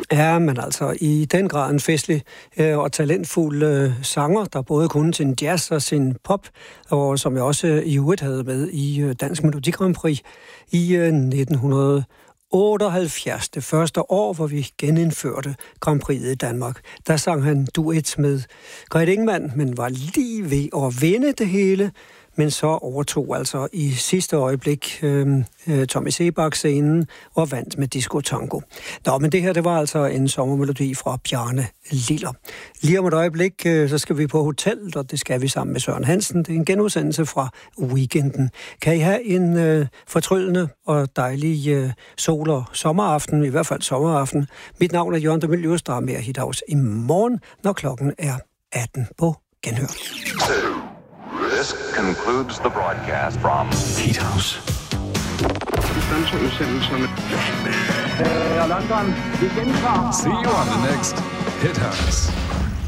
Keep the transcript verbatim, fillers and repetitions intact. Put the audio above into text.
Ja, men altså i den grad en festlig øh, og talentfuld øh, sanger, der både kunne sin jazz og sin pop, og som jeg også øh, i øvrigt havde med i øh, Dansk Melodi Grand Prix i øh, nitten otteoghalvfjerds, det første år, hvor vi genindførte Grand Prix i Danmark. Der sang han duet med Grete Ingemann, men var lige ved at vinde det hele, men så overtog altså i sidste øjeblik øh, øh, Tommy Sebak scenen og vandt med Disco Tango. Nå, men det her, det var altså en sommermelodi fra Bjarne Liller. Lige om et øjeblik, øh, så skal vi på hotellet, og det skal vi sammen med Søren Hansen. Det er en genudsendelse fra weekenden. Kan I have en øh, fortryllende og dejlig øh, sol- og sommeraften, i hvert fald sommeraften. Mit navn er Jørgen de Mylius, der er mere Hithouse i morgen, når klokken er atten på genhør. This concludes the broadcast from Hithouse. See you on the next Hithouse.